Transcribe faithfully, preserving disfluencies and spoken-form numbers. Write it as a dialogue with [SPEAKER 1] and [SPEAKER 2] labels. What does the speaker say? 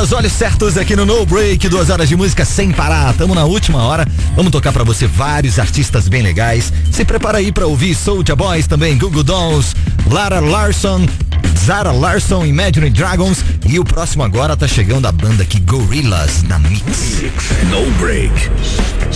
[SPEAKER 1] nos olhos certos aqui no No Break, duas horas de música sem parar. Tamo na última hora. Vamos tocar pra você vários artistas bem legais. Se prepara aí pra ouvir Soulja Boys também, Google Dolls, Lara Larson, Zara Larson, Imagine Dragons. E o próximo agora tá chegando a banda aqui, Gorillaz, na Mix.
[SPEAKER 2] No Break.